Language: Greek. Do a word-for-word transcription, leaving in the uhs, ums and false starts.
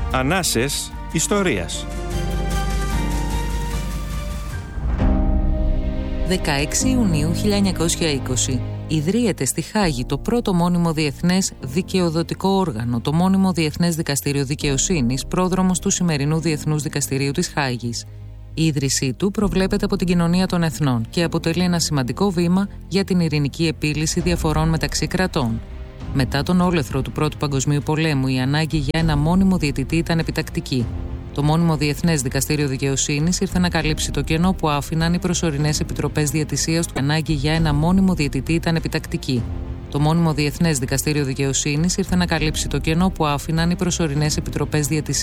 Ανάσες ιστορίας. δεκαέξι Ιουνίου χίλια εννιακόσια είκοσι ιδρύεται στη Χάγη το πρώτο μόνιμο διεθνές δικαιοδοτικό όργανο, το Μόνιμο Διεθνές Δικαστήριο Δικαιοσύνης, πρόδρομος του σημερινού Διεθνούς Δικαστηρίου της Χάγης. Η ίδρυσή του προβλέπεται από την Κοινωνία των Εθνών και αποτελεί ένα σημαντικό βήμα για την ειρηνική επίλυση διαφορών μεταξύ κρατών. Μετά τον όλεθρο του Πρώτου Παγκοσμίου Πολέμου, η ανάγκη για ένα μόνιμο διαιτητή ήταν επιτακτική. Το Μόνιμο Διεθνές Δικαστήριο Δικαιοσύνης ήρθε να καλύψει το κενό που άφηναν οι προσωρινές επιτροπές διαιτησίας του. Η ανάγκη για ένα μόνιμο διαιτητή ήταν επιτακτική. Το Μόνιμο Διεθνές Δικαστήριο Δικαιοσύνης ήρθε να καλύψει το κενό που άφηναν οι προσωρινές επιτροπές διαιτησίας.